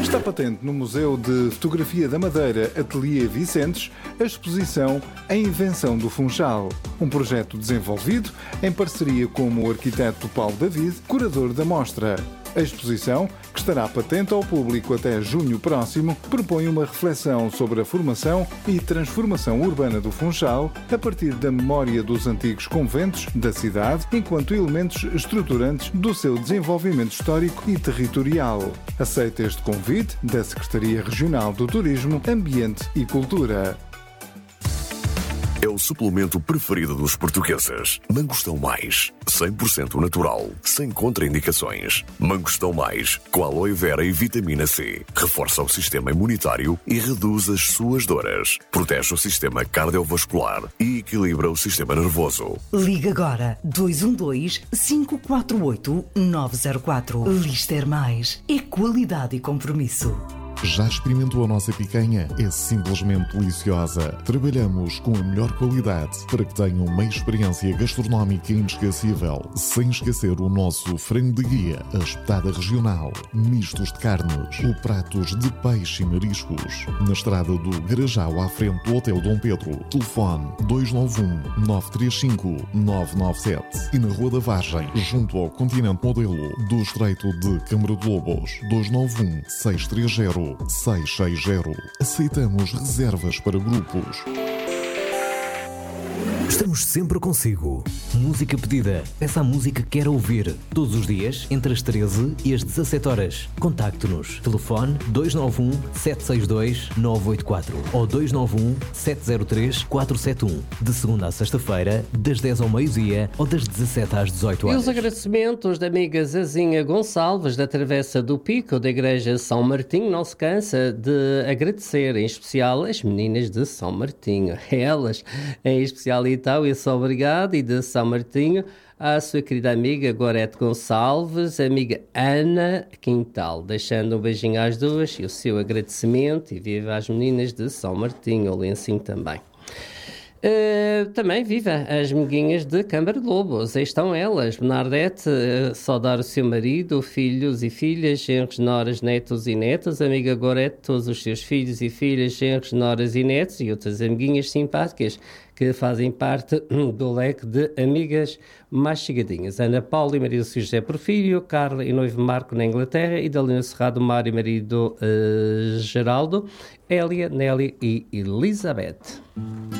Está patente no Museu de Fotografia da Madeira Ateliê Vicentes a exposição A Invenção do Funchal, um projeto desenvolvido em parceria com o arquiteto Paulo David, curador da mostra. A exposição, que estará patente ao público até junho próximo, propõe uma reflexão sobre a formação e transformação urbana do Funchal a partir da memória dos antigos conventos da cidade enquanto elementos estruturantes do seu desenvolvimento histórico e territorial. Aceita este convite da Secretaria Regional do Turismo, Ambiente e Cultura. É o suplemento preferido dos portugueses. Mangostão Mais, 100% natural, sem contraindicações. Mangostão Mais, com aloe vera e vitamina C. Reforça o sistema imunitário e reduz as suas dores. Protege o sistema cardiovascular e equilibra o sistema nervoso. Liga agora 212-548-904. Lister Mais. É qualidade e compromisso. Já experimentou a nossa picanha? É simplesmente deliciosa. Trabalhamos com a melhor qualidade para que tenham uma experiência gastronómica inesquecível. Sem esquecer o nosso frango de guia, a espetada regional, mistos de carnes, ou pratos de peixe e mariscos. Na estrada do Garajal, à frente do Hotel Dom Pedro. Telefone 291-935-997. E na Rua da Vargem, junto ao Continente Modelo, do Estreito de Câmara de Lobos. 291-630-660. Aceitamos reservas para grupos. Estamos sempre consigo. Música pedida. Peça a música que quer ouvir. Todos os dias, entre as 13 e as 17 horas. Contacte-nos. Telefone 291-762-984 ou 291-703-471. De segunda à sexta-feira, das 10 ao meio-dia ou das 17 às 18 horas. E os agradecimentos da amiga Zezinha Gonçalves, da Travessa do Pico, da Igreja São Martinho, não se cansa de agradecer, em especial as meninas de São Martinho. Elas, em especial, então, e só obrigado, e de São Martinho, à sua querida amiga Gorete Gonçalves, amiga Ana Quintal, deixando um beijinho às duas e o seu agradecimento, e viva às meninas de São Martinho, o Lencinho também. Também viva as meguinhas de Câmara de Lobos. Aí estão elas. Bernadette, saudar o seu marido, filhos e filhas, genros, noras, netos e netas. Amiga Gorete, todos os seus filhos e filhas, genros, noras e netos, e outras amiguinhas simpáticas que fazem parte do leque de amigas mais chegadinhas. Ana Paula e marido José Porfírio, Carla e noivo Marco na Inglaterra, e Dalina Serrado, Mário e marido Geraldo, Hélia, Nelly e Elizabeth.